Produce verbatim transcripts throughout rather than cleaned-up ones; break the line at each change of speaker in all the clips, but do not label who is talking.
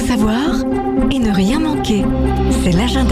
savoir et ne rien manquer. C'est l'agenda.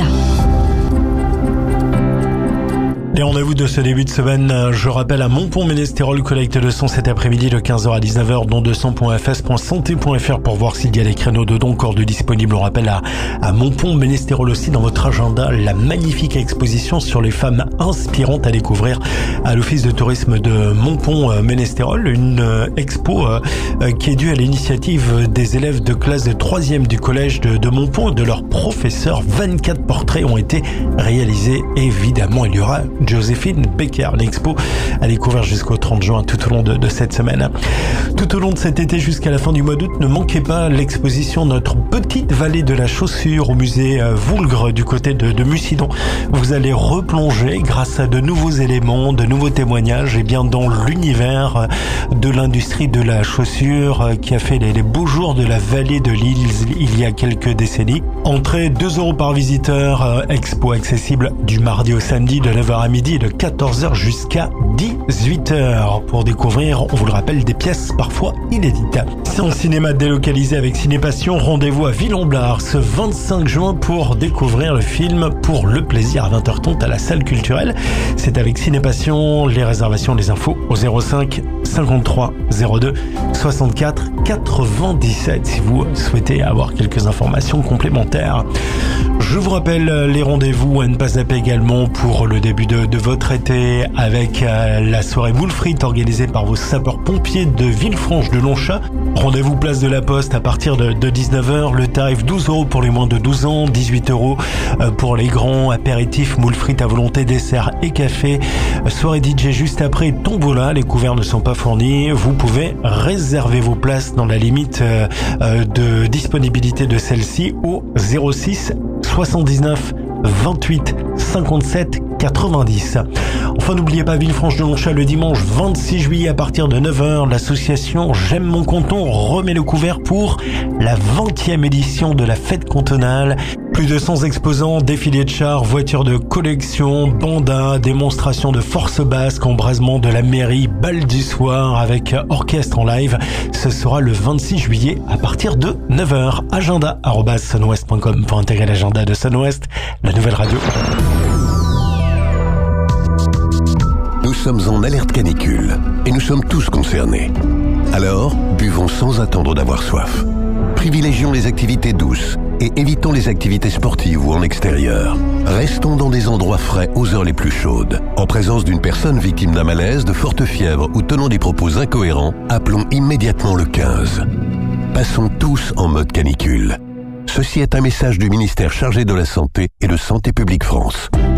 Les rendez-vous de ce début de semaine, je rappelle, à Montpont-Ménestérol, collecte de son cet après-midi de quinze heures à dix-neuf heures, don deux cents point f s point santé point f r pour voir s'il y a des créneaux de dons encore de disponibles. On rappelle à, à Montpont-Ménestérol aussi dans votre agenda la magnifique exposition sur les femmes inspirantes à découvrir à l'Office de tourisme de Montpont-Ménestérol, une expo euh, qui est due à l'initiative des élèves de classe de troisième du collège de, de Montpont et de leurs professeurs. vingt-quatre portraits ont été réalisés. Évidemment, il y aura Joséphine Baker. L'expo à découvrir jusqu'au trente juin tout au long de, de cette semaine. Tout au long de cet été jusqu'à la fin du mois d'août, ne manquez pas l'exposition Notre petite vallée de la chaussure au musée Voulgre du côté de, de Mucidon. Vous allez replonger grâce à de nouveaux éléments, de nouveaux témoignages et bien dans l'univers de l'industrie de la chaussure qui a fait les, les beaux jours de la vallée de l'Île il y a quelques décennies. Entrée deux euros par visiteur, expo accessible du mardi au samedi de neuf heures à midi et de quatorze heures jusqu'à dix-huit heures pour découvrir, on vous le rappelle, des pièces parfois inédites. Sans cinéma délocalisé avec Cinépassion, rendez-vous à Villomblard ce vingt-cinq juin pour découvrir le film Pour le plaisir à vingt heures trente à la salle culturelle. C'est avec Cinépassion. Les réservations, les infos au zéro cinq cinquante-trois zéro deux soixante-quatre quatre-vingt-dix-sept si vous souhaitez avoir quelques informations complémentaires. Je vous rappelle les rendez-vous à ne pas zapper également pour le début de, de votre été avec euh, la soirée moule frite organisée par vos sapeurs-pompiers de Villefranche-de-Lonchat. Rendez-vous place de la Poste à partir de, de dix-neuf heures. Le tarif douze euros pour les moins de douze ans, dix-huit euros pour les grands. Apéritifs, moule frite à volonté, dessert et café. Soirée D J juste après, tombola. Les couverts ne sont pas fournis. Vous pouvez réserver vos places dans la limite euh, de disponibilité de celle-ci au zéro six soixante-dix-neuf vingt-huit cinquante-sept quatre-vingt-dix. Enfin, n'oubliez pas Villefranche-de-Lonchat le dimanche vingt-six juillet à partir de neuf heures. L'association J'aime mon canton remet le couvert pour la vingtième édition de la fête cantonale. Plus de cent exposants, défilés de chars, voitures de collection, bandas, démonstrations de force basque, embrasement de la mairie, bal du soir avec orchestre en live. Ce sera le vingt-six juillet à partir de neuf heures. Agenda arobase sunwest point com pour intégrer l'agenda de Sunwest, la nouvelle radio.
Nous sommes en alerte canicule et nous sommes tous concernés. Alors, buvons sans attendre d'avoir soif. Privilégions les activités douces et évitons les activités sportives ou en extérieur. Restons dans des endroits frais aux heures les plus chaudes. En présence d'une personne victime d'un malaise, de forte fièvre ou tenant des propos incohérents, appelons immédiatement le quinze. Passons tous en mode canicule. Ceci est un message du ministère chargé de la Santé et de Santé publique France.